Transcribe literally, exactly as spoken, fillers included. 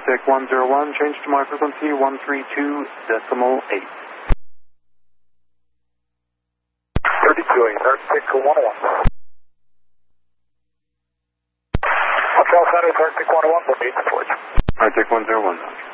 Arctic one zero one, change to my frequency one three two decimal eight. thirty-two eight, Arctic one oh one. Hotel Center, Arctic one oh one, eight support. Arctic one zero one, Roger.